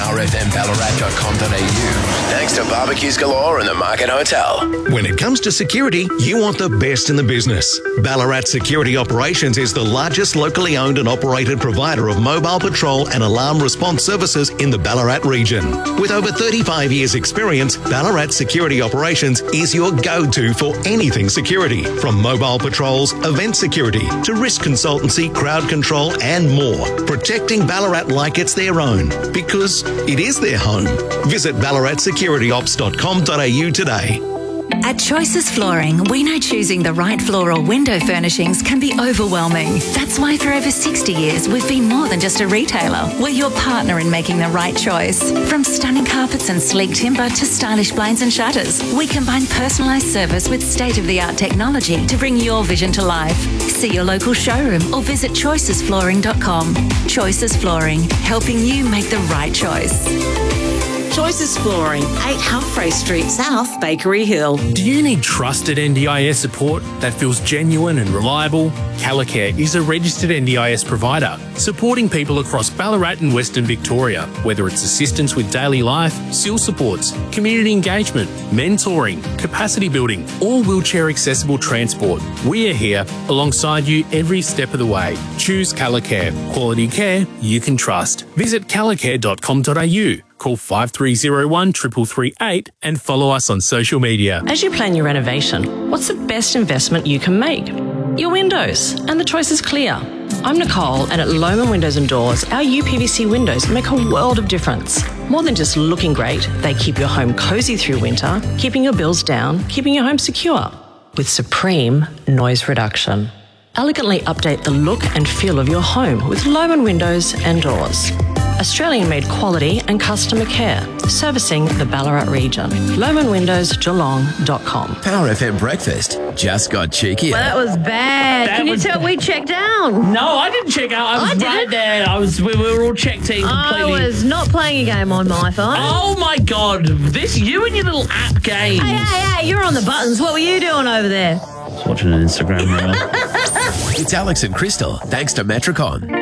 rfmballarat.com.au. Thanks to Barbecues Galore and the Market Hotel. When it comes to security, you want the best in the business. Ballarat Security Operations is the largest locally owned and operated provider of mobile patrol and alarm response services in the Ballarat region. With over 35 years' experience, Ballarat Security Operations is your go-to for anything security, from mobile patrols, event security, to risk consultancy, crowd control, and more. Protecting Ballarat like it's their own, because it is their home. Visit ballaratsecurityops.com.au today. At Choices Flooring, we know choosing the right floor or window furnishings can be overwhelming. That's why for over 60 years, we've been more than just a retailer. We're your partner in making the right choice. From stunning carpets and sleek timber to stylish blinds and shutters, we combine personalised service with state-of-the-art technology to bring your vision to life. See your local showroom or visit choicesflooring.com. Choices Flooring, helping you make the right choice. Choices Flooring, 8 Humphrey Street South, Bakery Hill. Do you need trusted NDIS support that feels genuine and reliable? Calicare is a registered NDIS provider, supporting people across Ballarat and Western Victoria, whether it's assistance with daily life, SIL supports, community engagement, mentoring, capacity building, or wheelchair accessible transport. We are here alongside you every step of the way. Choose Calicare, quality care you can trust. Visit calicare.com.au. Call 5301 3338 and follow us on social media. As you plan your renovation, what's the best investment you can make? Your windows, and the choice is clear. I'm Nicole, and at Lohmann Windows and Doors, our UPVC windows make a world of difference. More than just looking great, they keep your home cosy through winter, keeping your bills down, keeping your home secure. With supreme noise reduction. Elegantly update the look and feel of your home with Lohmann Windows and Doors. Australian-made quality and customer care, servicing the Ballarat region. LomanWindowsGeelong.com. Power FM Breakfast just got cheekier. Well, that was bad. Can you tell we checked out? No, I didn't check out. I was right there. We were all checked in completely. I was not playing a game on my phone. Oh my God! You and your little app games. Hey, you're on the buttons. What were you doing over there? I was watching an Instagram reel. It's Alex and Crystal, thanks to Metricon.